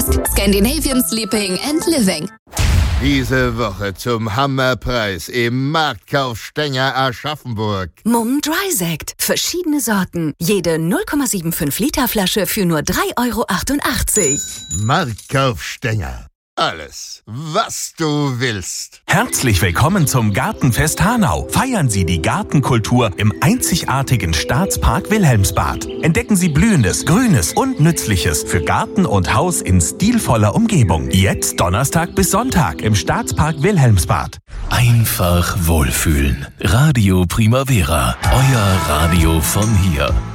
Scandinavian Sleeping and Living. Diese Woche zum Hammerpreis im Marktkauf Stenger Aschaffenburg. Mumm Dry Sekt. Verschiedene Sorten. Jede 0,75 Liter Flasche für nur 3,88 €. Marktkauf Stenger. Alles, was du willst. Herzlich willkommen zum Gartenfest Hanau. Feiern Sie die Gartenkultur im einzigartigen Staatspark Wilhelmsbad. Entdecken Sie Blühendes, Grünes und Nützliches für Garten und Haus in stilvoller Umgebung. Jetzt Donnerstag bis Sonntag im Staatspark Wilhelmsbad. Einfach wohlfühlen. Radio Primavera. Euer Radio von hier.